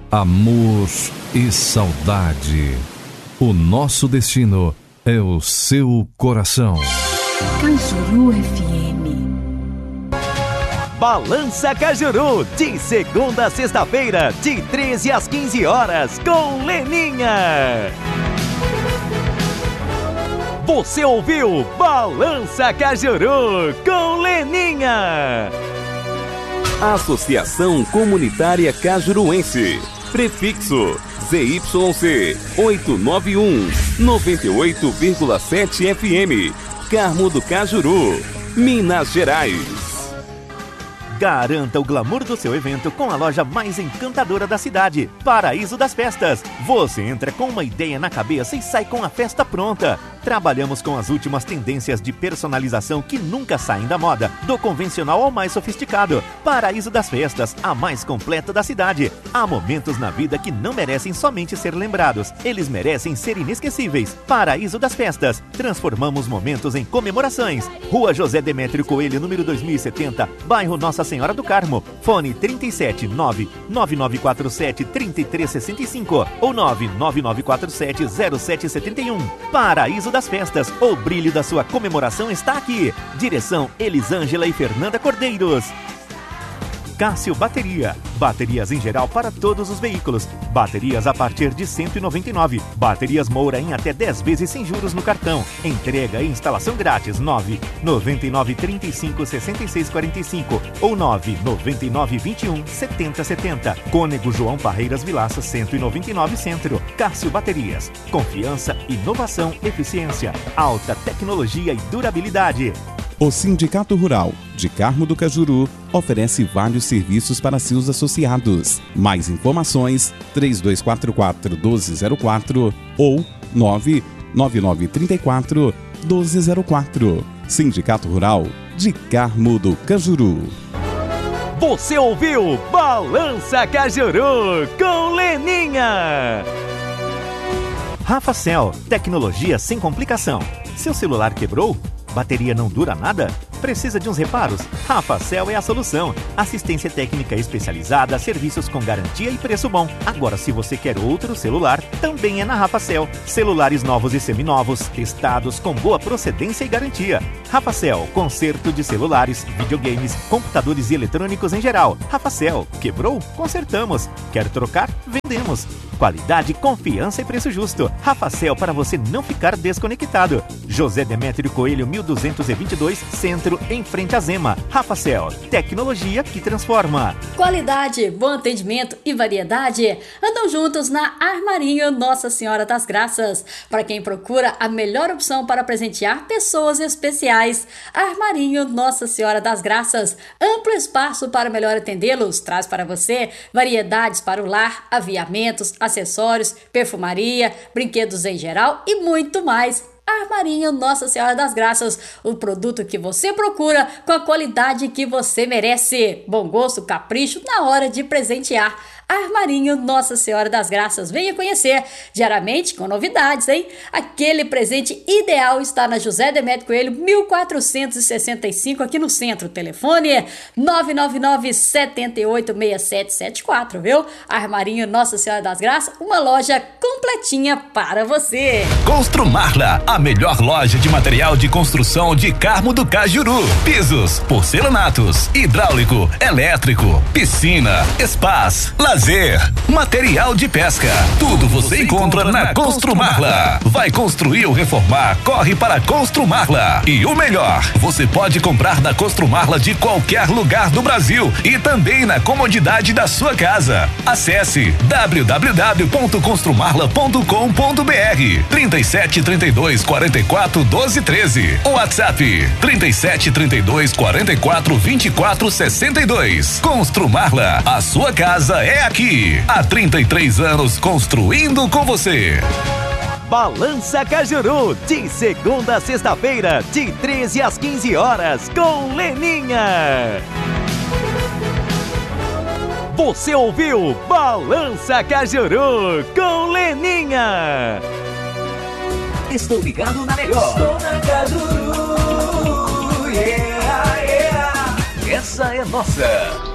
amor e saudade. O nosso destino é o seu coração. Cajuru FM. Balança Cajuru, de segunda a sexta-feira, de 13 às 15 horas, com Leninha. Você ouviu Balança Cajuru, com Leninha. Associação Comunitária Cajuruense. Prefixo ZYC 891 98,7 FM. Carmo do Cajuru, Minas Gerais. Garanta o glamour do seu evento com a loja mais encantadora da cidade, Paraíso das Festas. Você entra com uma ideia na cabeça e sai com a festa pronta. Trabalhamos com as últimas tendências de personalização que nunca saem da moda, do convencional ao mais sofisticado. Paraíso das Festas, a mais completa da cidade. Há momentos na vida que não merecem somente ser lembrados, eles merecem ser inesquecíveis. Paraíso das Festas, transformamos momentos em comemorações. Rua José Demétrio Coelho, número 2070, bairro Nossa Senhora do Carmo. Fone 379-9947-3365 ou 99947-0771. Paraíso das Festas, o brilho da sua comemoração está aqui. Direção Elisângela e Fernanda Cordeiros. Cássio Bateria. Baterias em geral para todos os veículos. Baterias a partir de R$ 199. Baterias Moura em até 10 vezes sem juros no cartão. Entrega e instalação grátis. 999356645 ou 999217070. Cônego João Parreiras Vilaça 199 Centro. Cássio Baterias. Confiança, inovação, eficiência, alta tecnologia e durabilidade. O Sindicato Rural de Carmo do Cajuru oferece vários serviços para seus associados. Mais informações 3244-1204 ou 99934-1204. Sindicato Rural de Carmo do Cajuru. Você ouviu Balança Cajuru com Leninha. Rafacel, tecnologia sem complicação. Seu celular quebrou? Bateria não dura nada? Precisa de uns reparos? Rafacel é a solução. Assistência técnica especializada, serviços com garantia e preço bom. Agora, se você quer outro celular, também é na Rafacel. Celulares novos e seminovos, testados com boa procedência e garantia. Rafacel, conserto de celulares, videogames, computadores e eletrônicos em geral. Rafacel, quebrou? Consertamos. Quer trocar? Vendemos. Qualidade, confiança e preço justo. Rafacel, para você não ficar desconectado. José Demétrio Coelho, 1222, Centro, em frente à Zema. Rafacel, tecnologia que transforma. Qualidade, bom atendimento e variedade andam juntos na Armarinho Nossa Senhora das Graças. Para quem procura a melhor opção para presentear pessoas especiais, Armarinho Nossa Senhora das Graças. Amplo espaço para melhor atendê-los. Traz para você variedades para o lar, aviamentos, acessórios, perfumaria, brinquedos em geral e muito mais. Armarinho Nossa Senhora das Graças, o produto que você procura com a qualidade que você merece. Bom gosto, capricho na hora de presentear. Armarinho Nossa Senhora das Graças, venha conhecer, diariamente com novidades, hein? Aquele presente ideal está na José Demétrio Coelho, 1465, aqui no centro. Telefone 999-786774, viu? Armarinho Nossa Senhora das Graças, uma loja completinha para você. Construmarla, a melhor loja de material de construção de Carmo do Cajuru. Pisos, porcelanatos, hidráulico, elétrico, piscina, spas, lazer, material de pesca. Tudo você encontra na Construmarla. Vai construir ou reformar? Corre para Construmarla. E o melhor, você pode comprar da Construmarla de qualquer lugar do Brasil e também na comodidade da sua casa. Acesse www.construmarla.com.br 37 32 44 12 13. WhatsApp 37 32 44 24 62. Construmarla, a sua casa é aqui. Há 33 anos construindo com você. Balança Cajuru, de segunda a sexta-feira, de 13 às 15 horas, com Leninha. Você ouviu Balança Cajuru, com Leninha. Estou ligado na melhor. Estou na Cajuru, yeah, yeah. Essa é nossa.